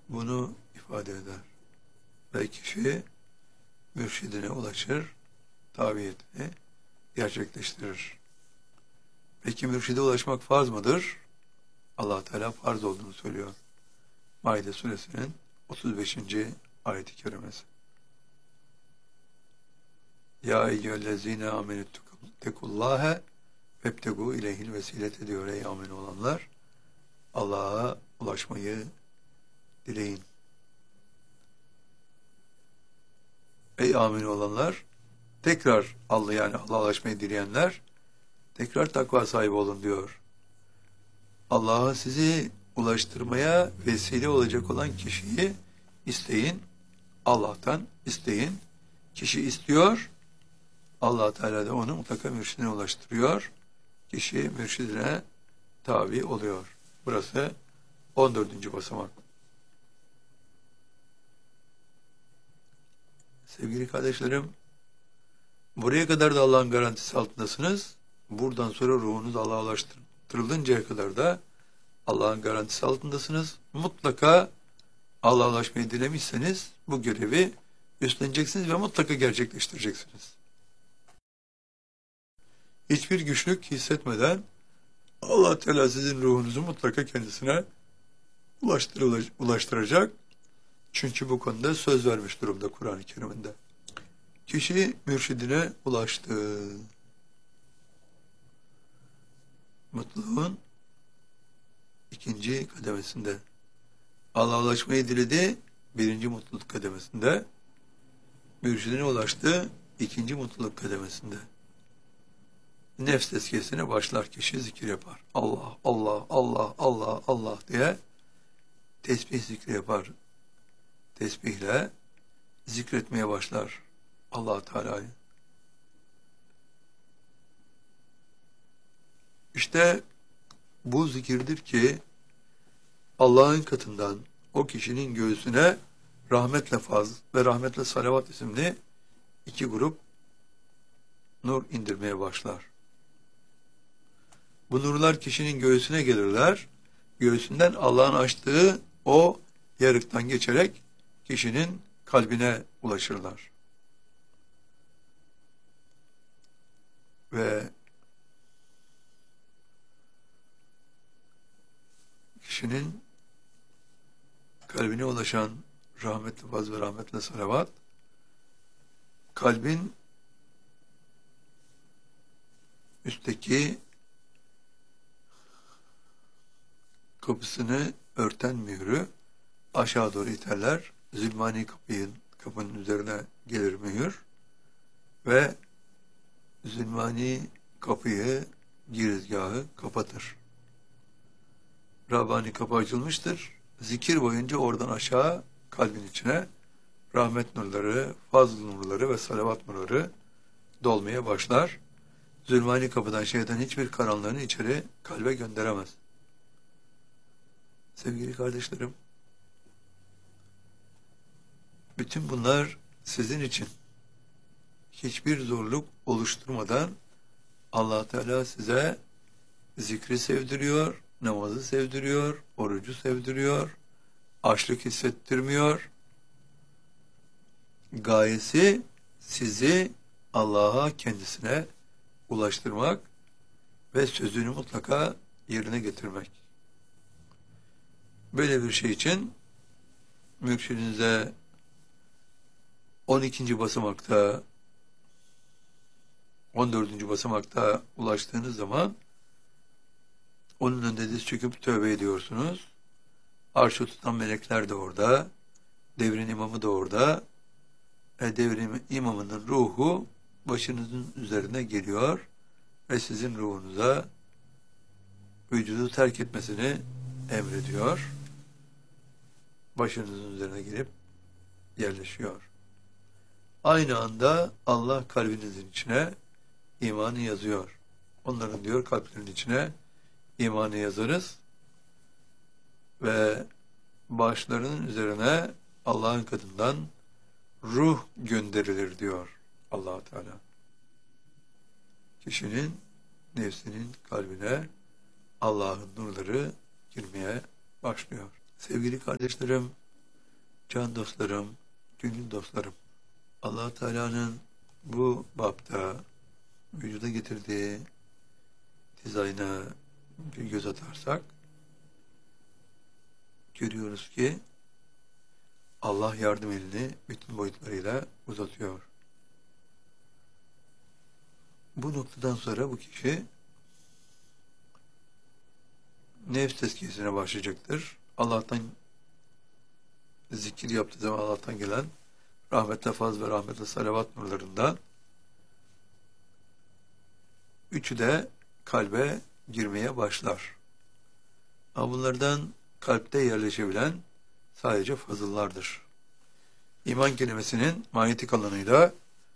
bunu ifade eder. Ve kişi mürşidine ulaşır, tabiyetini gerçekleştirir. Peki mürşide ulaşmak farz mıdır? Allah Teala farz olduğunu söylüyor. Maide suresinin 35. ayet-i kerimesi. Ya eyyühellezine amenüttekullâhe vebtegû ileyhil vesilete diyor ey amin olanlar. Allah'a ulaşmayı dileyin. Ey amin olanlar, tekrar Allah'a ulaşmayı dileyenler, tekrar takva sahibi olun diyor. Allah'a sizi ulaştırmaya vesile olacak olan kişiyi isteyin. Allah'tan isteyin. Kişi istiyor, Allah Teala da onu mutlaka mürşidine ulaştırıyor. Kişi mürşidine tabi oluyor. Burası 14. basamak. Sevgili kardeşlerim, buraya kadar da Allah'ın garantisi altındasınız. Buradan sonra ruhunuz Allah'a ulaştırılıncaya kadar da Allah'ın garantisi altındasınız. Mutlaka Allah'a ulaşmayı dilemişseniz bu görevi üstleneceksiniz ve mutlaka gerçekleştireceksiniz. Hiçbir güçlük hissetmeden Allah Teala sizin ruhunuzu mutlaka kendisine ulaştıracak. Çünkü bu konuda söz vermiş durumda Kur'an-ı Kerim'inde. Kişi mürşidine ulaştı. Mutluluğun ikinci kademesinde. Allah'a ulaşmayı diledi, birinci mutluluk kademesinde. Mürşidine ulaştı, ikinci mutluluk kademesinde. Nefs tezkiyesine başlar, kişi zikir yapar. Allah, Allah, Allah, Allah, Allah diye tesbih zikri yapar. Tesbihle zikretmeye başlar Allah Teala'yı. İşte bu zikirdir ki Allah'ın katından o kişinin göğsüne rahmetle faz ve rahmetle salavat isimli iki grup nur indirmeye başlar. Bu nurlar kişinin göğsüne gelirler. Göğsünden Allah'ın açtığı o yarıktan geçerek kişinin kalbine ulaşırlar. Ve kişinin kalbine ulaşan rahmetli faz ve rahmetli salavat kalbin üstteki kapısını örten mührü aşağı doğru iterler. Zülmani kapının üzerine gelir mühür ve Zülmani kapıyı, girizgahı kapatır. Rabbani kapı açılmıştır. Zikir boyunca oradan aşağı kalbin içine rahmet nurları, fazl nurları ve salavat nurları dolmaya başlar. Zülmani kapıdan şeytan hiçbir karanlığını içeri kalbe gönderemez. Sevgili kardeşlerim, bütün bunlar sizin için hiçbir zorluk oluşturmadan Allah Teala size zikri sevdiriyor, namazı sevdiriyor, orucu sevdiriyor, açlık hissettirmiyor. Gayesi sizi Allah'a kendisine ulaştırmak ve sözünü mutlaka yerine getirmek. Böyle bir şey için mürşidinize 12. basamakta 14. basamakta ulaştığınız zaman onun önünde diz çöküp tövbe ediyorsunuz. Arşı tutan melekler de orada. Devrin imamı da orada. Devrin imamının ruhu başınızın üzerine geliyor ve sizin ruhunuza vücudu terk etmesini emrediyor. Başınızın üzerine gelip yerleşiyor. Aynı anda Allah kalbinizin içine imanı yazıyor. Onların diyor kalplerinin içine imanı yazarız ve başlarının üzerine Allah'ın katından ruh gönderilir diyor Allah Teala. Kişinin nefsinin kalbine Allah'ın nurları girmeye başlıyor. Sevgili kardeşlerim, Can dostlarım, gönül dostlarım, Allah Teala'nın bu bapta vücuda getirdiği dizayn'a bir göz atarsak görüyoruz ki Allah yardım elini bütün boyutlarıyla uzatıyor. Bu noktadan sonra bu kişi nefs tezkiyesine başlayacaktır. Allah'tan zikir yaptığı zaman Allah'tan gelen rahmetle faz ve rahmetle salavat nurlarından üçü de kalbe girmeye başlar. Ama bunlardan kalpte yerleşebilen sadece fazıllardır. İman kelimesinin manyetik alanıyla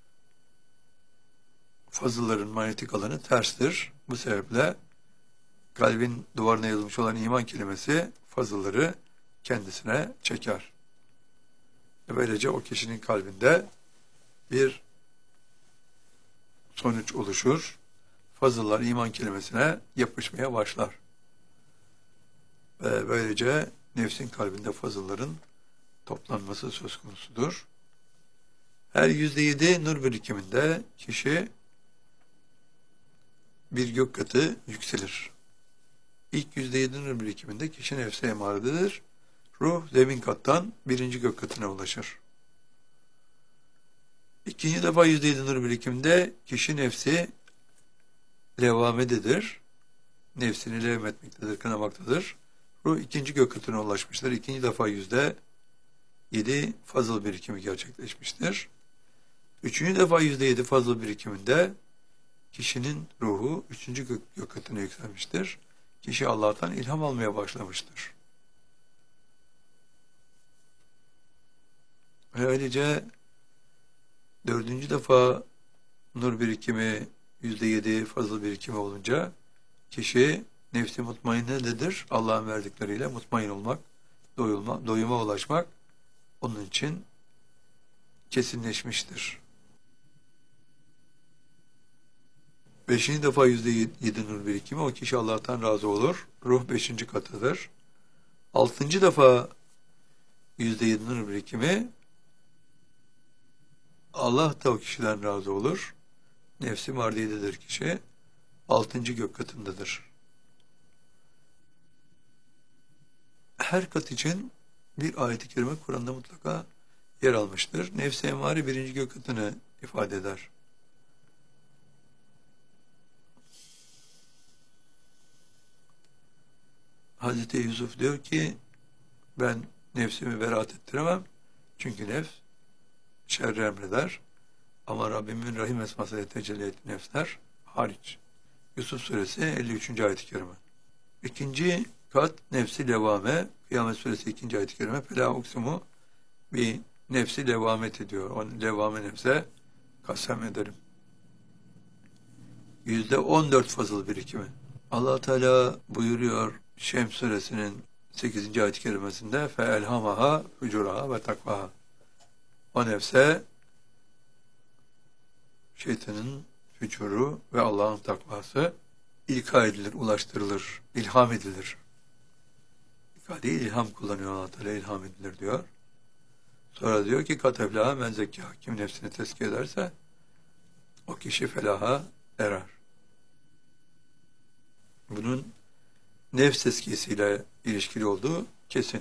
fazılların manyetik alanı terstir. Bu sebeple kalbin duvarına yazılmış olan iman kelimesi fazılları kendisine çeker. Böylece o kişinin kalbinde bir sonuç oluşur. Fazıllar iman kelimesine yapışmaya başlar. Ve böylece nefsin kalbinde fazılların toplanması söz konusudur. Her %7 nur birikiminde kişi bir gök katı yükselir. İlk %7 nur birikiminde kişi nefse emaredir. Ruh zemin kattan birinci gök katına ulaşır. İkinci defa %7 nur birikiminde kişi nefsi levamededir. Nefsini levmetmektedir, kınamaktadır. Ruh ikinci gök katına ulaşmıştır. İkinci defa %7 fazıl birikimi gerçekleşmiştir. Üçüncü defa %7 fazıl birikiminde kişinin ruhu üçüncü gök katına yükselmiştir. Kişi Allah'tan ilham almaya başlamıştır. Ve öylece dördüncü defa nur birikimi %7 fazıl birikimi olunca kişi nefsi mutmainnedir. Allah'ın verdikleriyle mutmain olmak, doyuma ulaşmak onun için kesinleşmiştir. Beşinci defa %7 nur birikimi o kişi Allah'tan razı olur. Ruh beşinci katıdır. Altıncı defa %7 nur birikimi Allah da o kişiden razı olur. Nefsi mardiyededir kişi. Altıncı gök katındadır. Her kat için bir ayet-i kerime Kur'an'da mutlaka yer almıştır. Nefsi emmare birinci gök katını ifade eder. Hazreti Yusuf diyor ki ben nefsimi beraat ettiremem. Çünkü nefs şerri emreder. Ama Rabbimin rahim esmasıyla tecelli ettiği nefsler hariç. Yusuf suresi 53. ayet-i kerime. İkinci kat nefsi levame. Kıyamet suresi 2. ayet-i kerime. Fela uksimu bir nefsi levamet ediyor. O levame nefse kasem ederim. %14 fazıl birikimi. Allah Teala buyuruyor Şems suresinin 8. ayet-i kerimesinde فَاَلْهَمَهَا فُجُرَهَا ve takvaha. O nefse şeytanın fücuru ve Allah'ın takvası ilka edilir, ulaştırılır, ilham edilir. İfadeyi ilham kullanıyor Allah Teala, ilham edilir diyor. Sonra diyor ki kateflaha men zekâ. Kim nefsini tezkiye ederse o kişi felaha erer. Bunun nefs tezkiyesiyle ilişkili olduğu kesin.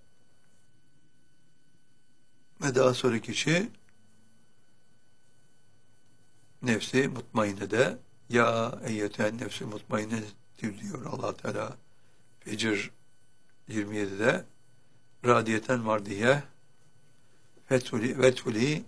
Ve daha sonra kişi nefsi mutmainne de ya eyyeten nefsi mutmainne diyor Allah Teala Fecr 27'de radiyeten mardiye vetfuli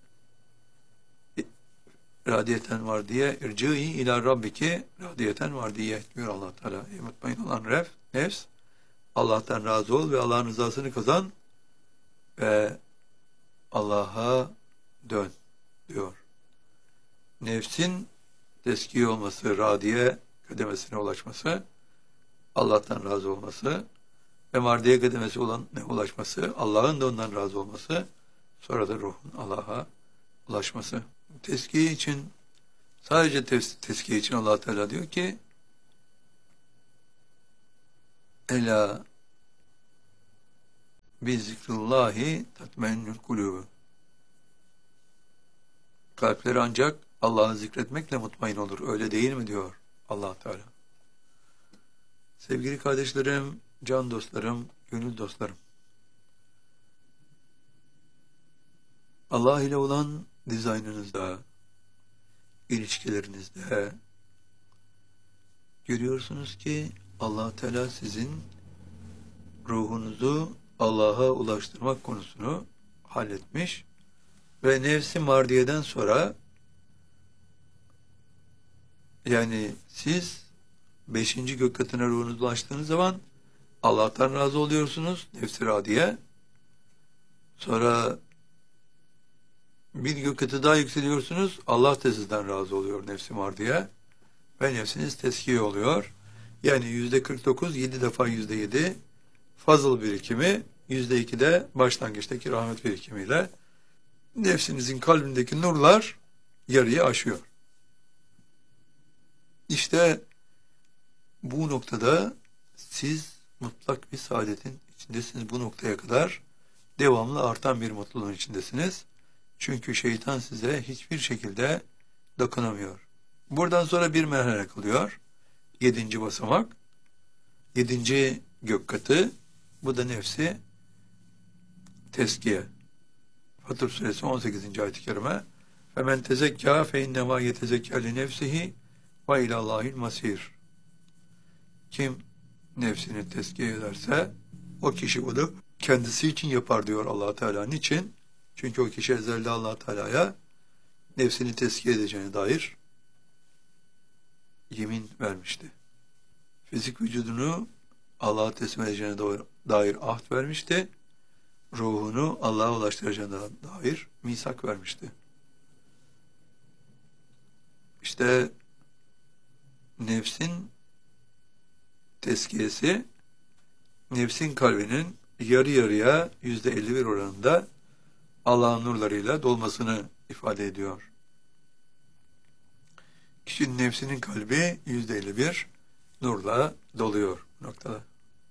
radiyeten mardiye ircî ila rabbiki radiyeten mardiye diyor Allah Teala. Mutmain olan nefs Allah'tan razı ol ve Allah'ın rızasını kazan ve Allah'a dön diyor. Nefsin teskiye olması, radiye kademesine ulaşması, Allah'tan razı olması ve mardiye kademesi olan ulaşması, Allah'ın da ondan razı olması, sonra da ruhun Allah'a ulaşması. Teskiye için, sadece teskiye için Allah Teala diyor ki, Ela bi zikrullahi tatmainnül kulûb. Kalpleri ancak Allah'ı zikretmekle mutmain olur. Öyle değil mi diyor Allah Teala. Sevgili kardeşlerim, can dostlarım, gönül dostlarım. Allah ile olan dizaynınızda, ilişkilerinizde görüyorsunuz ki Allah Teala sizin ruhunuzu Allah'a ulaştırmak konusunu halletmiş ve nefsi mardiyeden sonra, yani siz 5. gök katına ruhunuzu ulaştığınız zaman Allah'tan razı oluyorsunuz, nefsi radiye. Sonra bir gök katı daha yükseliyorsunuz, Allah da sizden razı oluyor, nefsi mardiye. Ve nefsiniz teskiye oluyor. Yani %49, 7 defa %7 fazıl birikimi, %2 de başlangıçtaki rahmet birikimiyle nefsinizin kalbindeki nurlar yarıyı aşıyor. İşte bu noktada siz mutlak bir saadetin içindesiniz. Bu noktaya kadar devamlı artan bir mutluluğun içindesiniz. Çünkü şeytan size hiçbir şekilde dokunamıyor. Buradan sonra bir merhale kalıyor. 7. basamak. 7. gök katı. Bu da nefsi teskiye. Fatır suresi 18. ayet-i kerime. فَمَنْ تَزَكَّى فَاِنَّمَا يَتَزَكَّى لِنَفْسِهِ وَاِلَى اللّٰهِ الْمَسِيرِ. Kim nefsini teskiye ederse o kişi bunu kendisi için yapar diyor Allah Teala. Niçin? Çünkü o kişi ezelde Allah Teala'ya nefsini teskiye edeceğine dair yemin vermişti. Fizik vücudunu Allah'a teslim edeceğine dair ahd vermişti. Ruhunu Allah'a ulaştıracağına dair misak vermişti. İşte nefsin teskiyesi, nefsin kalbinin yarı yarıya %51 oranında Allah'ın nurlarıyla dolmasını ifade ediyor. Kişinin nefsinin kalbi %51 nurla doluyor noktada.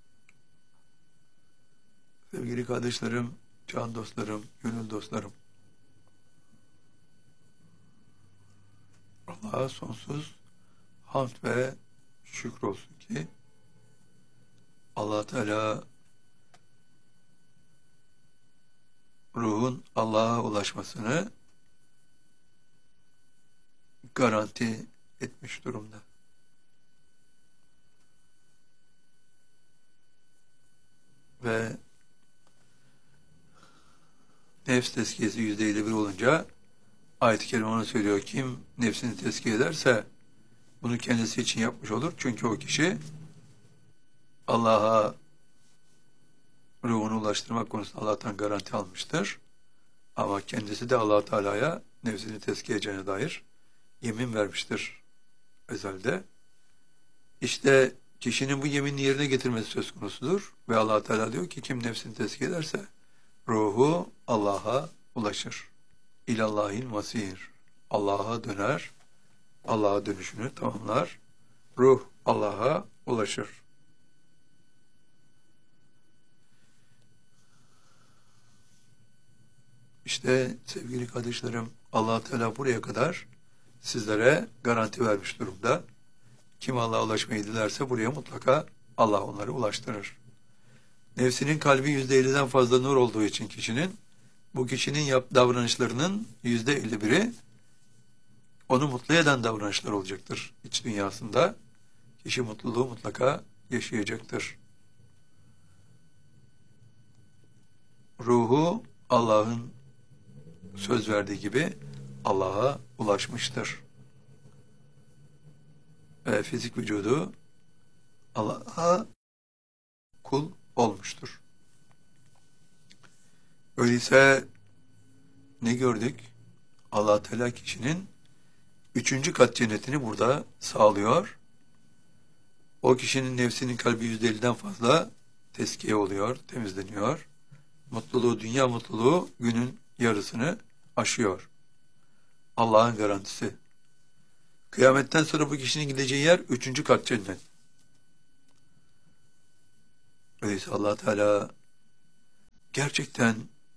Sevgili kardeşlerim, can dostlarım, gönül dostlarım. Allah'a sonsuz hamd ve şükür olsun ki Allah Teala ruhun Allah'a ulaşmasını garanti etmiş durumda. Ve nefs tezkiyesi %51 olunca ayet-i kerime onu söylüyor. Kim nefsini tezkiye ederse bunu kendisi için yapmış olur. Çünkü o kişi Allah'a ruhunu ulaştırmak konusunda Allah'tan garanti almıştır. Ama kendisi de Allah Teala'ya nefsini tezkiye edeceğine dair yemin vermiştir ezelde. İşte kişinin bu yeminini yerine getirmesi söz konusudur. Ve Allah Teala diyor ki kim nefsini tezkiye ederse ruhu Allah'a ulaşır. İlallahil masir. Allah'a döner. Allah'a dönüşünü tamamlar. Ruh Allah'a ulaşır. İşte sevgili kardeşlerim, Allah Teala buraya kadar sizlere garanti vermiş durumda. Kim Allah'a ulaşmayı dilerse buraya mutlaka Allah onları ulaştırır. Nefsinin kalbi %50'den fazla nur olduğu için kişinin, bu kişinin davranışlarının %51'i onu mutlu eden davranışlar olacaktır. İç dünyasında kişi mutluluğu mutlaka yaşayacaktır. Ruhu Allah'ın söz verdiği gibi Allah'a ulaşmıştır. Ve fizik vücudu Allah'a kul olmuştur. Öyleyse ne gördük? Allah Teala kişinin 3. kat cennetini burada sağlıyor. O kişinin nefsinin kalbi %50'den fazla teskiye oluyor, temizleniyor. Mutluluğu, dünya mutluluğu günün yarısını aşıyor. Allah'ın garantisi. Kıyametten sonra bu kişinin gideceği yer 3. kat cennet. Öyleyse Allah Teala gerçekten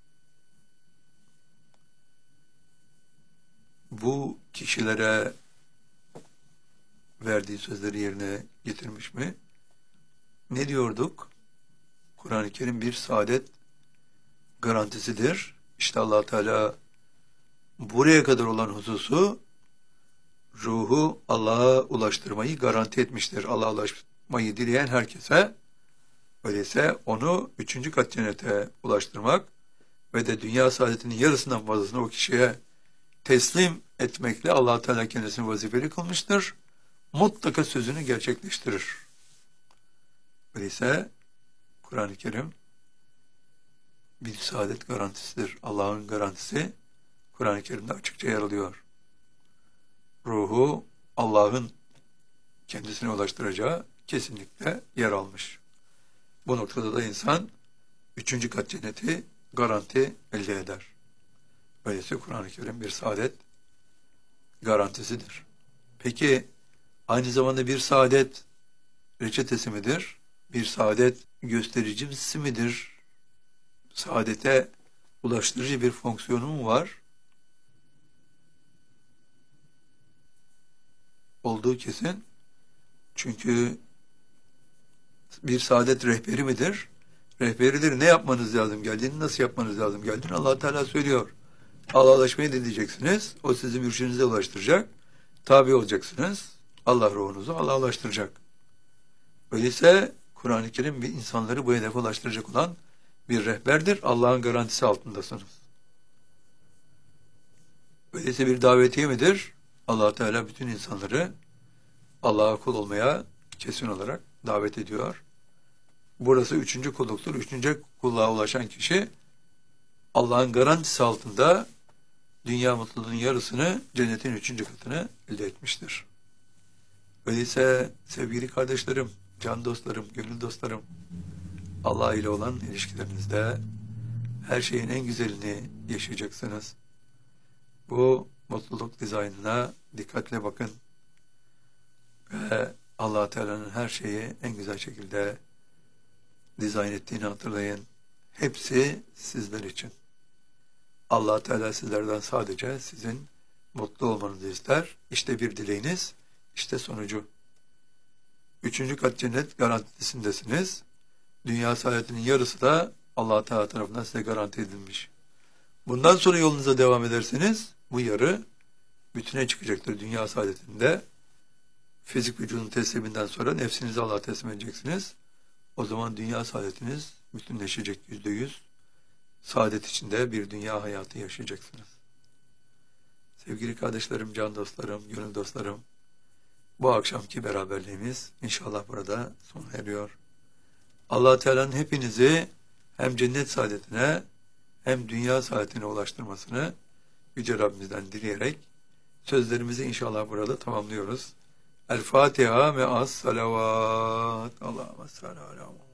bu kişilere verdiği sözleri yerine getirmiş mi? Ne diyorduk? Kur'an-ı Kerim bir saadet garantisidir. İşte Allah Teala buraya kadar olan hususu ruhu Allah'a ulaştırmayı garanti etmiştir. Allah'a ulaşmayı dileyen herkese, öyleyse onu 3. kat cennete ulaştırmak ve de dünya saadetinin yarısından fazlasını o kişiye teslim etmekle Allah Teala kendisini vazifeli kılmıştır. Mutlaka sözünü gerçekleştirir. Öyleyse Kur'an-ı Kerim bir saadet garantisidir. Allah'ın garantisi Kur'an-ı Kerim'de açıkça yer alıyor. Ruhu Allah'ın kendisine ulaştıracağı kesinlikle yer almış. Bu noktada da insan 3. kat cenneti garanti elde eder. Öyleyse Kur'an-ı Kerim bir saadet garantisidir. Peki aynı zamanda bir saadet reçetesi midir? Bir saadet göstericisi midir? Saadete ulaştırıcı bir fonksiyonu mu var? Olduğu kesin. Çünkü bir saadet rehberi midir? Rehberidir. Ne yapmanız lazım geldiğini, nasıl yapmanız lazım geldiğini Allah Teala söylüyor. Allah'a ulaşmayı dileyeceksiniz. O sizi mürşidinize ulaştıracak. Tabi olacaksınız. Allah ruhunuzu Allah'a ulaştıracak. Öyleyse Kur'an-ı Kerim bir insanları bu hedefe ulaştıracak olan bir rehberdir. Allah'ın garantisi altındasınız. Öyleyse bir davetiye midir? Allah Teala bütün insanları Allah'a kul olmaya kesin olarak davet ediyor. Burası 3. kulluktur. 3. kulluğa ulaşan kişi Allah'ın garantisi altında dünya mutluluğunun yarısını, cennetin 3. katını elde etmiştir. Öyleyse sevgili kardeşlerim, can dostlarım, gönül dostlarım, Allah ile olan ilişkilerinizde her şeyin en güzelini yaşayacaksınız. Bu mutluluk dizaynına dikkatle bakın ve Allah Teala'nın her şeyi en güzel şekilde dizayn ettiğini hatırlayın. Hepsi sizler için. Allah Teala sizlerden sadece sizin mutlu olmanızı ister. İşte bir dileğiniz, işte sonucu. 3. kat cennet garantisindesiniz. Dünya saadetinin yarısı da Allah Teala tarafından size garanti edilmiş. Bundan sonra yolunuza devam ederseniz bu yarı bütüne çıkacaktır dünya saadetinde. Fizik vücudun tesliminden sonra nefsinizi Allah'a teslim edeceksiniz. O zaman dünya saadetiniz bütünleşecek %100. Saadet içinde bir dünya hayatı yaşayacaksınız. Sevgili kardeşlerim, can dostlarım, gönül dostlarım, bu akşamki beraberliğimiz inşallah burada sona eriyor. Allah Teala'nın hepinizi hem cennet saadetine hem dünya saadetine ulaştırmasını Yüce Rabbimizden dileyerek sözlerimizi inşallah burada tamamlıyoruz. El Fatiha ve as salavat. Allahümme salli ala